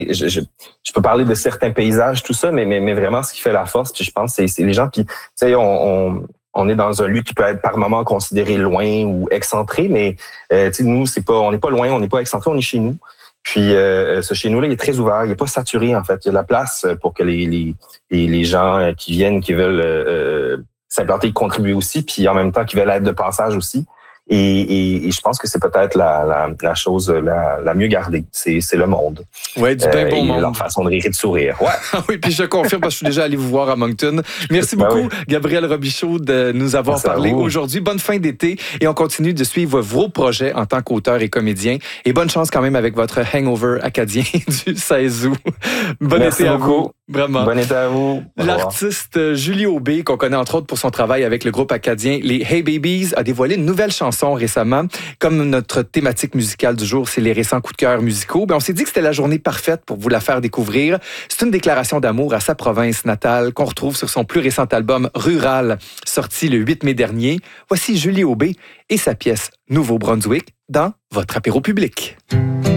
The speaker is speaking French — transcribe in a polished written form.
je peux parler de certains paysages, tout ça, mais vraiment ce qui fait la force, puis je pense, c'est les gens. Puis, tu sais, on est dans un lieu qui peut être par moments considéré loin ou excentré, mais nous, on n'est pas loin, on n'est pas excentré, on est chez nous. Puis ce chez nous-là, il est très ouvert, il n'est pas saturé en fait. Il y a de la place pour que les gens qui viennent, qui veulent s'implanter, contribuer aussi, puis en même temps qui veulent être de passage aussi. Et je pense que c'est peut-être la chose la mieux gardée. C'est le monde. Oui, du bien bon monde. Leur façon de rire et de sourire. Ouais. Oui, puis je confirme parce que je suis déjà allé vous voir à Moncton. Merci beaucoup, Gabriel Robichaud, de nous avoir parlé aujourd'hui. Bonne fin d'été et on continue de suivre vos projets en tant qu'auteur et comédien. Et bonne chance quand même avec votre hangover acadien du 16 août. Bon été à vous. Vraiment. Bon été à vous. L'artiste Julie Aubé, qu'on connaît entre autres pour son travail avec le groupe acadien Les Hey Babies, a dévoilé une nouvelle chanson récemment. Comme notre thématique musicale du jour, c'est les récents coups de cœur musicaux, on s'est dit que c'était la journée parfaite pour vous la faire découvrir. C'est une déclaration d'amour à sa province natale qu'on retrouve sur son plus récent album Rural, sorti le 8 mai dernier. Voici Julie Aubé et sa pièce Nouveau-Brunswick dans votre apéro public.